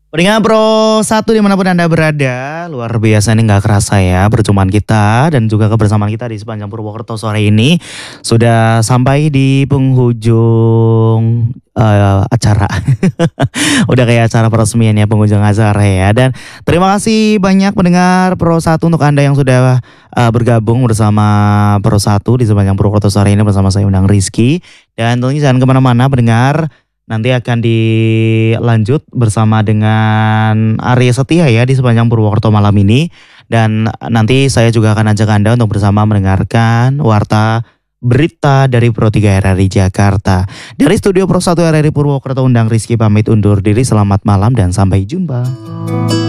Pendengar Pro 1 dimanapun Anda berada, luar biasa ini nggak kerasa ya perjumpaan kita dan juga kebersamaan kita di sepanjang Purwokerto sore ini sudah sampai di penghujung acara. Udah kayak acara peresmian ya penghujung acara ya. Dan terima kasih banyak pendengar Pro 1 untuk Anda yang sudah bergabung bersama Pro 1 di sepanjang Purwokerto sore ini bersama saya Undang Rizky. Dan tentunya jangan kemana-mana pendengar. Nanti akan dilanjut bersama dengan Arya Setia ya di sepanjang Purwokerto malam ini. Dan nanti saya juga akan ajak Anda untuk bersama mendengarkan warta berita dari Pro 3 RRI Jakarta. Dari studio Pro 1 RRI Purwokerto, Undang Rizky pamit undur diri. Selamat malam dan sampai jumpa.